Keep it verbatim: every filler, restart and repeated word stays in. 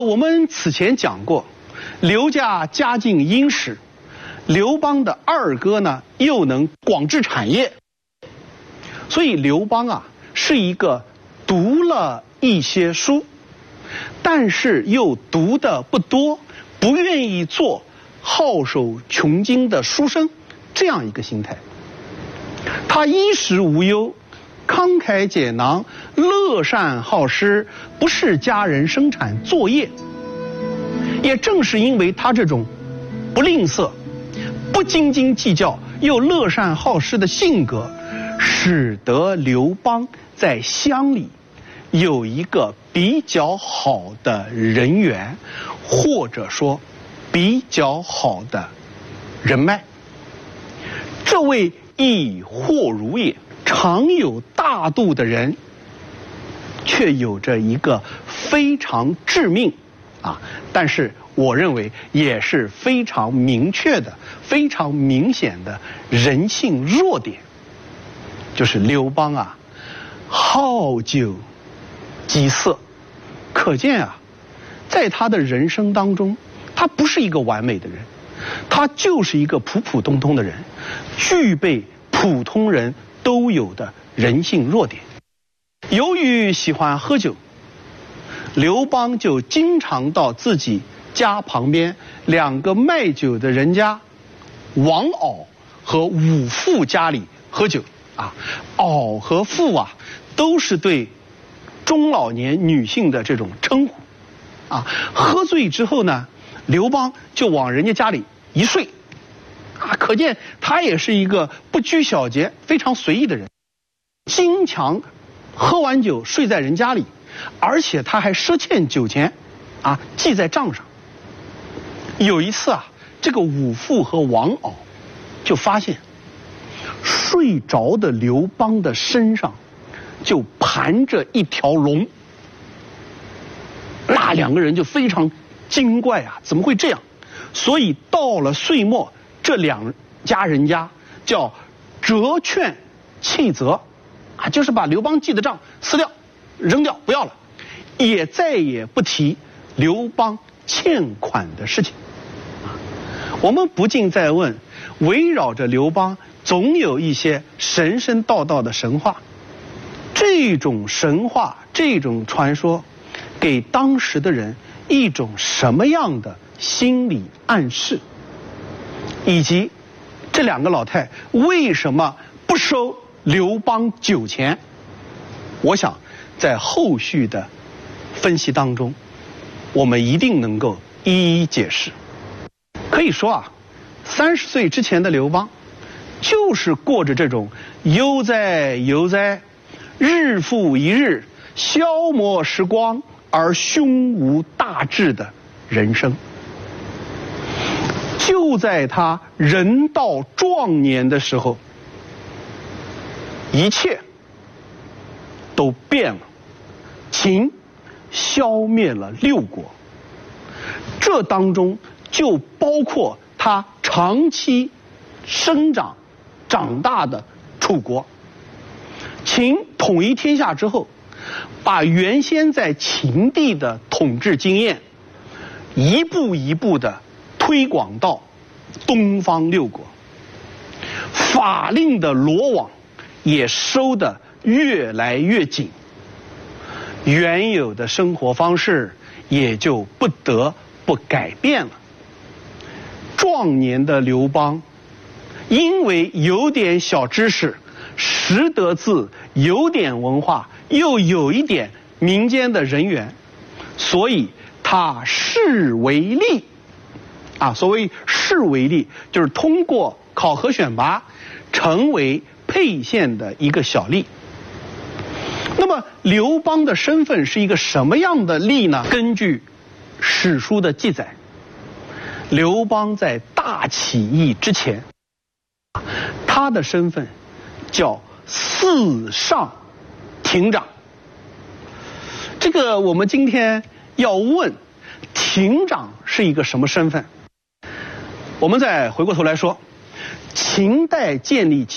我们此前讲过，刘家家境殷实，刘邦的二哥呢又能广置产业，所以刘邦啊是一个读了一些书，但是又读的不多，不愿意做好守穷经的书生这样一个心态。他衣食无忧，慷慨解囊，乐善好施，不是家人生产作业。也正是因为他这种不吝啬、不斤斤计较又乐善好施的性格，使得刘邦在乡里有一个比较好的人缘，或者说比较好的人脉。这位亦或如也，常有大度的人，却有着一个非常致命啊，但是我认为也是非常明确的、非常明显的人性弱点，就是刘邦啊，好酒极色。可见啊，在他的人生当中，他不是一个完美的人，他就是一个普普通通的人，具备普通人都有的人性弱点。由于喜欢喝酒，刘邦就经常到自己家旁边两个卖酒的人家王媪和武父家里喝酒啊。媪和父啊都是对中老年女性的这种称呼啊。喝醉之后呢，刘邦就往人家家里一睡啊，可见他也是一个不拘小节、非常随意的人。经常喝完酒睡在人家里，而且他还赊欠酒钱啊，记在账上。有一次啊，这个武父和王媪就发现睡着的刘邦的身上就盘着一条龙，那两个人就非常惊怪啊，怎么会这样？所以到了岁末，这两家人家叫折券弃责啊，就是把刘邦记的账撕掉扔掉不要了，也再也不提刘邦欠款的事情。我们不禁在问，围绕着刘邦总有一些神神道道的神话，这种神话这种传说给当时的人一种什么样的心理暗示，以及这两个老太为什么不收刘邦酒钱，我想在后续的分析当中我们一定能够一一解释。可以说啊，三十岁之前的刘邦就是过着这种悠哉悠哉、日复一日消磨时光而胸无大志的人生。就在他人到壮年的时候，一切都变了。秦消灭了六国，这当中就包括他长期生长长大的楚国。秦统一天下之后，把原先在秦地的统治经验一步一步的推广到东方六国，法令的罗网也收得越来越紧，原有的生活方式也就不得不改变了。壮年的刘邦因为有点小知识，识得字，有点文化，又有一点民间的人缘，所以他士为吏啊。所谓士为吏，就是通过考核选拔成为沛县的一个小吏。那么刘邦的身份是一个什么样的吏呢？根据史书的记载，刘邦在大起义之前，他的身份叫四上亭长。这个我们今天要问，亭长是一个什么身份？我们再回过头来说，秦代建立起